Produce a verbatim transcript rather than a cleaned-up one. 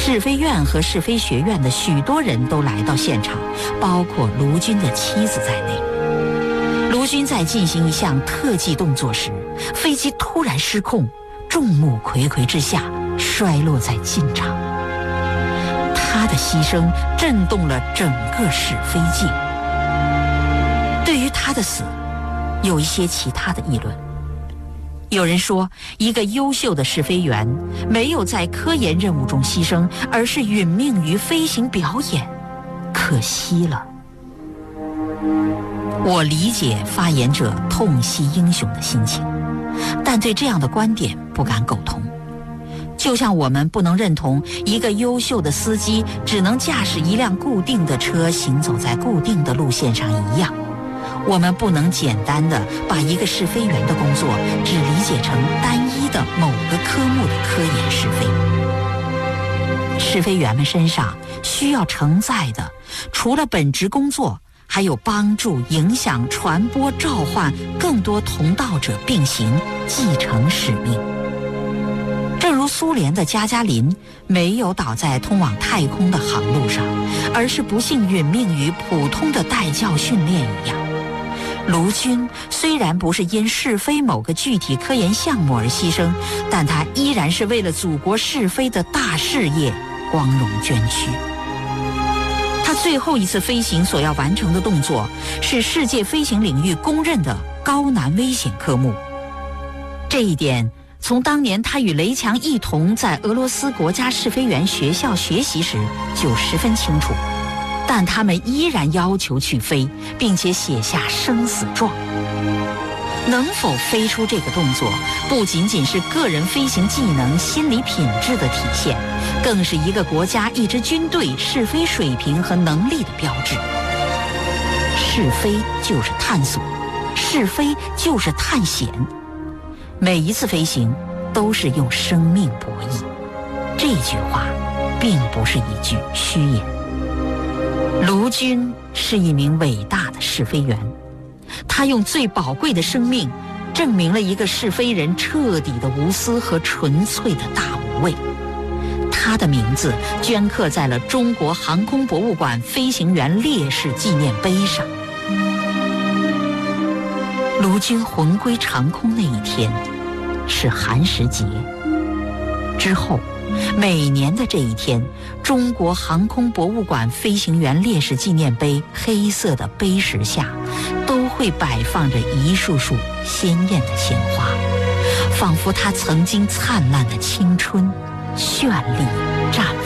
试飞院和试飞学院的许多人都来到现场，包括卢军的妻子在内。卢军在进行一项特技动作时，飞机突然失控，众目睽睽之下摔落在进场。他的牺牲震动了整个试飞界。对于他的死，有一些其他的议论。有人说，一个优秀的试飞员没有在科研任务中牺牲，而是殒命于飞行表演，可惜了。我理解发言者痛惜英雄的心情，但对这样的观点不敢苟同。就像我们不能认同一个优秀的司机只能驾驶一辆固定的车行走在固定的路线上一样，我们不能简单的把一个试飞员的工作只理解成单一的某个科目的科研试飞。试飞员们身上需要承载的，除了本职工作，还有帮助、影响、传播、召唤更多同道者并行，继承使命。正如苏联的加加林没有倒在通往太空的航路上，而是不幸殒命于普通的带教训练一样，卢军虽然不是因试飞某个具体科研项目而牺牲，但他依然是为了祖国试飞的大事业光荣捐躯。他最后一次飞行所要完成的动作是世界飞行领域公认的高难危险科目。这一点从当年他与雷强一同在俄罗斯国家试飞员学校学习时就十分清楚，但他们依然要求去飞，并且写下生死状。能否飞出这个动作，不仅仅是个人飞行技能、心理品质的体现，更是一个国家、一支军队试飞水平和能力的标志。试飞就是探索，试飞就是探险，每一次飞行都是用生命博弈。这句话并不是一句虚言。卢军是一名伟大的试飞员，他用最宝贵的生命证明了一个试飞人彻底的无私和纯粹的大无畏。他的名字镌刻在了中国航空博物馆飞行员烈士纪念碑上。卢军魂归长空那一天是寒食节，之后每年的这一天，中国航空博物馆飞行员烈士纪念碑黑色的碑石下都会摆放着一束束鲜艳的鲜花，仿佛他曾经灿烂的青春绚丽绽